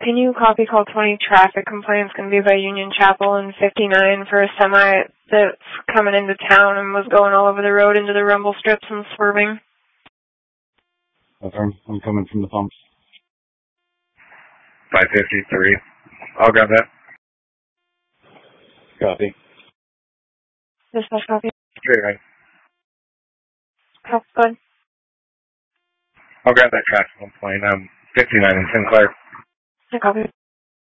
Can you copy call 20 traffic complaints going to be by Union Chapel and 59 for a semi that's coming into town and was going all over the road into the rumble strips and swerving? Affirm. I'm coming from the pumps. 553. I'll grab that. Copy. Dispatch copy. Straight right. Good. I'll grab that traffic complaint. 59 in Sinclair. Copy.